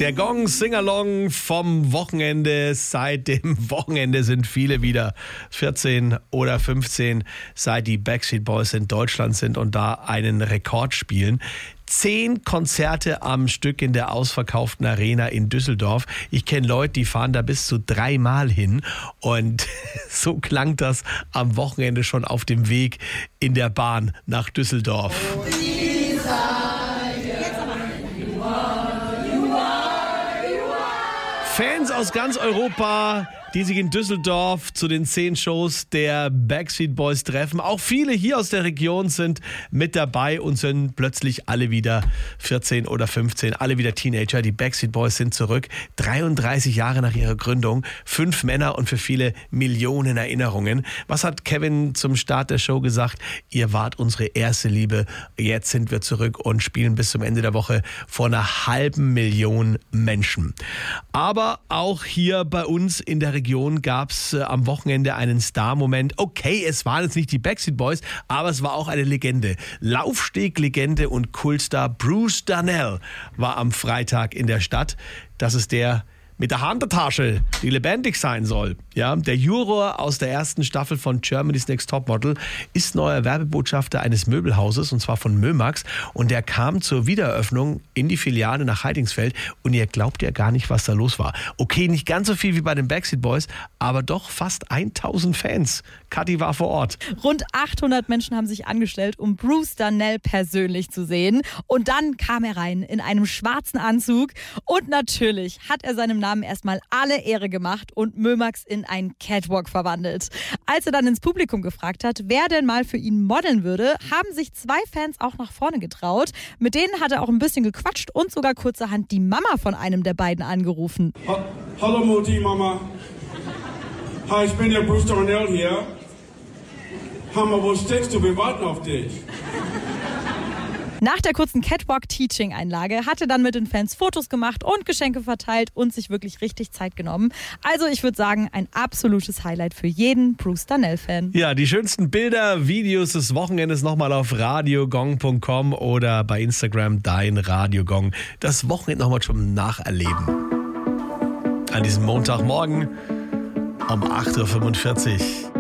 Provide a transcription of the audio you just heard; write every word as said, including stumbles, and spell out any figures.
Der Gong Singalong vom Wochenende. Seit dem Wochenende sind viele wieder vierzehn oder fünfzehn, seit die Backstreet Boys in Deutschland sind und da einen Rekord spielen. Zehn Konzerte am Stück in der ausverkauften Arena in Düsseldorf. Ich kenne Leute, die fahren da bis zu dreimal hin. Und so klang das am Wochenende schon auf dem Weg in der Bahn nach Düsseldorf. Fans aus ganz Europa, die sich in Düsseldorf zu den zehn Shows der Backstreet Boys treffen. Auch viele hier aus der Region sind mit dabei und sind plötzlich alle wieder vierzehn oder fünfzehn, alle wieder Teenager. Die Backstreet Boys sind zurück, dreiunddreißig Jahre nach ihrer Gründung, fünf Männer und für viele Millionen Erinnerungen. Was hat Kevin zum Start der Show gesagt? Ihr wart unsere erste Liebe, jetzt sind wir zurück und spielen bis zum Ende der Woche vor einer halben Million Menschen. Aber auch hier bei uns in der Region gab es äh, am Wochenende einen Star-Moment. Okay, es waren jetzt nicht die Backstreet Boys, aber es war auch eine Legende. Laufsteg-Legende und Kultstar Bruce Darnell war am Freitag in der Stadt. Das ist der mit der Handtasche, die lebendig sein soll. Ja, der Juror aus der ersten Staffel von Germany's Next Topmodel ist neuer Werbebotschafter eines Möbelhauses, und zwar von Mömax. Und der kam zur Wiedereröffnung in die Filiale nach Heidingsfeld und ihr glaubt ja gar nicht, was da los war. Okay, nicht ganz so viel wie bei den Backstreet Boys, aber doch fast tausend Fans. Kathi war vor Ort. Rund achthundert Menschen haben sich angestellt, um Bruce Darnell persönlich zu sehen. Und dann kam er rein in einem schwarzen Anzug und natürlich hat er seinem Namen erstmal alle Ehre gemacht und Mömax in einen Catwalk verwandelt. Als er dann ins Publikum gefragt hat, wer denn mal für ihn modeln würde, haben sich zwei Fans auch nach vorne getraut. Mit denen hat er auch ein bisschen gequatscht und sogar kurzerhand die Mama von einem der beiden angerufen. Ha- Hallo Mutti, Mama. Hi, ich bin der Bruce Darnell hier. Hammer, wo steckst du? Wir warten auf dich. Nach der kurzen Catwalk-Teaching-Einlage hat er dann mit den Fans Fotos gemacht und Geschenke verteilt und sich wirklich richtig Zeit genommen. Also ich würde sagen, ein absolutes Highlight für jeden Bruce Darnell-Fan. Ja, die schönsten Bilder, Videos des Wochenendes nochmal auf radiogong punkt com oder bei Instagram dein Radiogong. Das Wochenende nochmal zum Nacherleben. An diesem Montagmorgen um acht Uhr fünfundvierzig.